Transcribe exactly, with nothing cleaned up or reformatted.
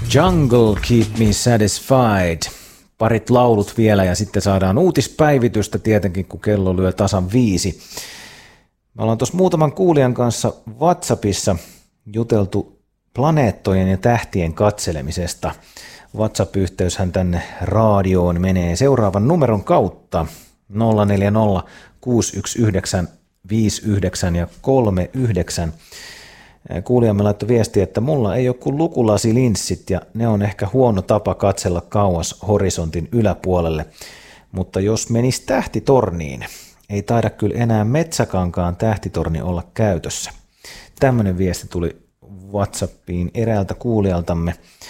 Jungle, Keep Me Satisfied. Parit laulut vielä ja sitten saadaan uutispäivitystä tietenkin, kun kello lyö tasan viisi. Me ollaan tuossa muutaman kuulijan kanssa WhatsAppissa juteltu planeettojen ja tähtien katselemisesta. WhatsApp-yhteyshän tänne radioon menee seuraavan numeron kautta nolla neljä nolla kuusi yksi yhdeksän viisi yhdeksän ja kolme yhdeksän. Kuulijamme laittoi viestiä, että mulla ei ole kuin lukulasilinssit ja ne on ehkä huono tapa katsella kauas horisontin yläpuolelle, mutta jos menisi tähtitorniin, ei taida kyllä enää Metsäkankaan tähtitorni olla käytössä. Tämmöinen viesti tuli WhatsAppiin eräältä kuulijaltamme.